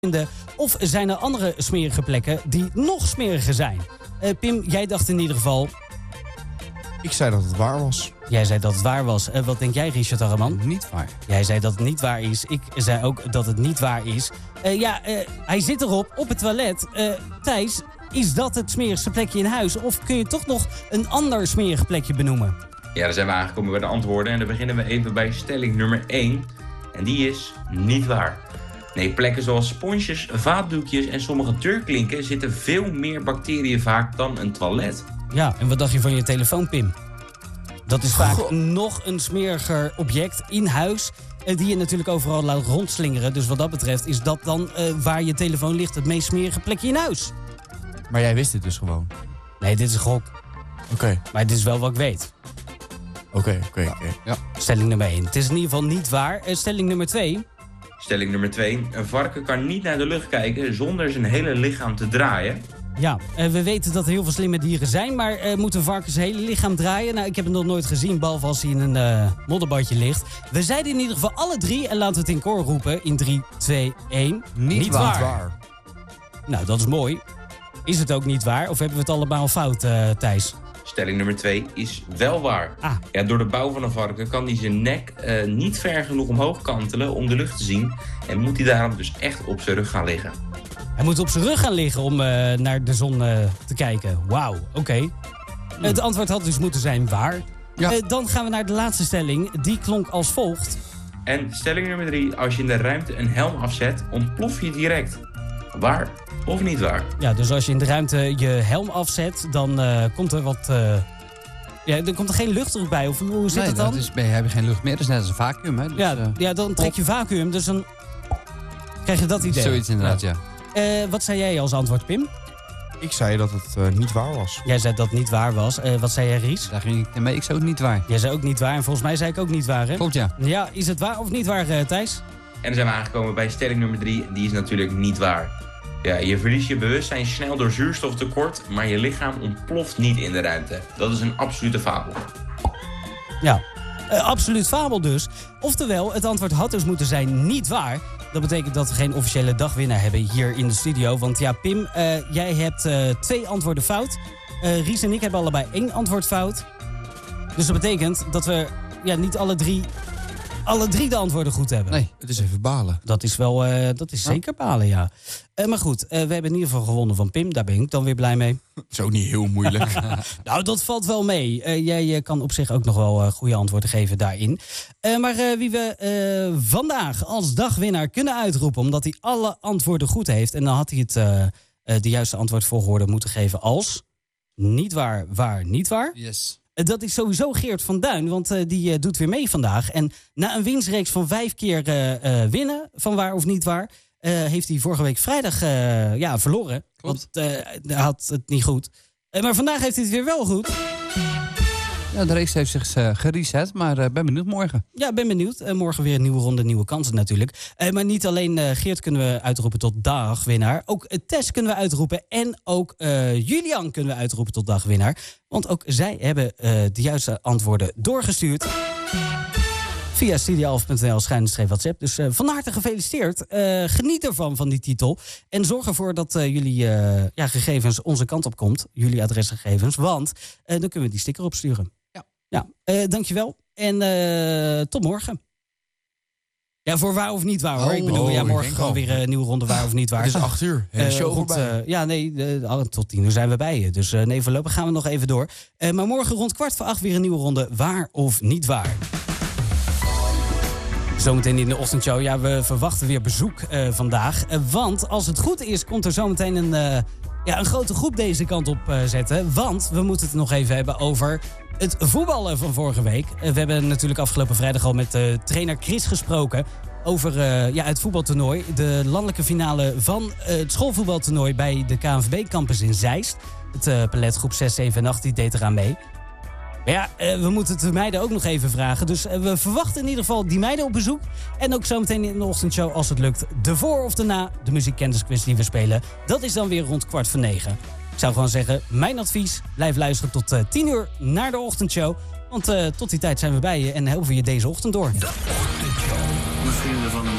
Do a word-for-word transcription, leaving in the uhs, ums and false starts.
vinden? Of zijn er andere smerige plekken die nog smeriger zijn? Uh, Pim, jij dacht in ieder geval... Ik zei dat het waar was. Jij zei dat het waar was. Uh, wat denk jij, Richard Arreman? Niet waar. Jij zei dat het niet waar is. Ik zei ook dat het niet waar is. Uh, ja, uh, hij zit erop, op het toilet. Uh, Thijs, is dat het smerigste plekje in huis? Of kun je toch nog een ander smerig plekje benoemen? Ja, daar zijn we aangekomen bij de antwoorden. En dan beginnen we even bij stelling nummer één. En die is niet waar. Nee, plekken zoals sponsjes, vaatdoekjes en sommige deurklinken zitten veel meer bacteriën vaak dan een toilet. Ja, en wat dacht je van je telefoon, Pim? Dat is vaak Goh. nog een smeriger object in huis, die je natuurlijk overal laat rondslingeren. Dus wat dat betreft is dat dan uh, waar je telefoon ligt het meest smerige plekje in huis. Maar jij wist dit dus gewoon? Nee, dit is gok. Oké. Okay. Maar dit is wel wat ik weet. Oké, okay, oké, okay, oké. Okay. Ja. Stelling nummer één. Het is in ieder geval niet waar. Uh, stelling nummer twee. Stelling nummer twee. Een varken kan niet naar de lucht kijken zonder zijn hele lichaam te draaien. Ja, uh, we weten dat er heel veel slimme dieren zijn, maar uh, moeten varkens zijn hele lichaam draaien? Nou, ik heb het nog nooit gezien, behalve als hij in een uh, modderbadje ligt. We zeiden in ieder geval alle drie, en laten we het in koor roepen, in drie, twee, één. Niet, niet waar. waar. Nou, dat is mooi. Is het ook niet waar, of hebben we het allemaal fout, uh, Thijs? Stelling nummer twee is wel waar. Ah. Ja, door de bouw van een varken kan hij zijn nek uh, niet ver genoeg omhoog kantelen om de lucht te zien. En moet hij daarom dus echt op zijn rug gaan liggen. Hij moet op zijn rug gaan liggen om uh, naar de zon uh, te kijken. Wauw, oké. Okay. Hmm. Het antwoord had dus moeten zijn waar. Ja. Uh, dan gaan we naar de laatste stelling. Die klonk als volgt. En stelling nummer drie. Als je in de ruimte een helm afzet, ontplof je direct. Waar of niet waar? Ja, dus als je in de ruimte je helm afzet, dan uh, komt er wat... Uh, ja, dan komt er geen luchtdruk bij. Of hoe zit nee, het dan? Nee, dan heb je geen lucht meer. Dat is net als een vacuüm, hè? Dus, ja, uh, ja, dan trek je vacuüm, dus dan krijg je dat idee. Zoiets inderdaad, ja. ja. Uh, wat zei jij als antwoord, Pim? Ik zei dat het uh, niet waar was. Jij zei dat het niet waar was. Uh, wat zei jij, Ries? Daar ging ik mee. Ik zei ook niet waar. Jij zei ook niet waar. En volgens mij zei ik ook niet waar, hè? Klopt, ja. Ja, is het waar of niet waar, uh, Thijs? En dan zijn we aangekomen bij stelling nummer drie. Die is natuurlijk niet waar. Ja, je verliest je bewustzijn snel door zuurstoftekort, maar je lichaam ontploft niet in de ruimte. Dat is een absolute fabel. Ja, uh, absoluut fabel dus. Oftewel, het antwoord had dus moeten zijn niet waar. Dat betekent dat we geen officiële dagwinnaar hebben hier in de studio. Want ja, Pim, uh, jij hebt uh, twee antwoorden fout. Uh, Ries en ik hebben allebei één antwoord fout. Dus dat betekent dat we ja, niet alle drie... alle drie de antwoorden goed hebben. Nee, het is even balen. Dat is wel, uh, dat is ja. zeker balen, ja. Uh, maar goed, uh, we hebben in ieder geval gewonnen van Pim. Daar ben ik dan weer blij mee. Dat is ook niet heel moeilijk. Nou, dat valt wel mee. Uh, jij uh, kan op zich ook nog wel uh, goede antwoorden geven daarin. Uh, maar uh, wie we uh, vandaag als dagwinnaar kunnen uitroepen, omdat hij alle antwoorden goed heeft. En dan had hij het uh, uh, de juiste antwoordvolgorde moeten geven als niet waar, waar, niet waar. Yes. Dat is sowieso Geert van Duin, want uh, die uh, doet weer mee vandaag. En na een winstreeks van vijf keer uh, uh, winnen, van waar of niet waar... Uh, heeft hij vorige week vrijdag uh, ja, verloren. Klopt. Want uh, hij had het niet goed. Uh, maar vandaag heeft hij het weer wel goed. Ja, de race heeft zich uh, gereset, maar uh, ben benieuwd morgen. Ja, ben benieuwd. Uh, morgen weer een nieuwe ronde, nieuwe kansen natuurlijk. Uh, maar niet alleen uh, Geert kunnen we uitroepen tot dagwinnaar. Ook uh, Tess kunnen we uitroepen. En ook uh, Julian kunnen we uitroepen tot dagwinnaar. Want ook zij hebben uh, de juiste antwoorden doorgestuurd. Via studioalf punt n l schuine WhatsApp. Dus uh, van harte gefeliciteerd. Uh, geniet ervan, van die titel. En zorg ervoor dat uh, jullie uh, ja, gegevens onze kant op komt. Jullie adresgegevens. Want uh, dan kunnen we die sticker opsturen. Ja. Ja, uh, dankjewel. En uh, tot morgen. Ja, voor waar of niet waar, hoor. Oh, ik bedoel, oh, ja, morgen ik gewoon weer een nieuwe ronde waar of niet waar. Het is acht uur. Hele uh, show rond, voorbij. uh, ja, nee, uh, tot tien uur zijn we bij je. Dus uh, nee, voorlopig gaan we nog even door. Uh, maar morgen rond kwart voor acht weer een nieuwe ronde waar of niet waar. Zometeen in de ochtendshow. Ja, we verwachten weer bezoek uh, vandaag. Uh, want als het goed is, komt er zometeen een, uh, ja, een grote groep deze kant op uh, zetten. Want we moeten het nog even hebben over het voetballen van vorige week. Uh, we hebben natuurlijk afgelopen vrijdag al met uh, trainer Chris gesproken over uh, ja, het voetbaltoernooi. De landelijke finale van uh, het schoolvoetbaltoernooi bij de K N V B-campus in Zeist. Het uh, palet groep zes, zeven en acht die deed eraan mee. Maar ja, uh, we moeten de meiden ook nog even vragen. Dus uh, we verwachten in ieder geval die meiden op bezoek. En ook zometeen in de ochtendshow, als het lukt, de voor of de na. De muziekkennisquiz die we spelen. Dat is dan weer rond kwart voor negen. Ik zou gewoon zeggen, mijn advies, blijf luisteren tot uh, tien uur naar de ochtendshow. Want uh, tot die tijd zijn we bij je en helpen we je deze ochtend door. De ochtendshow. De vrienden van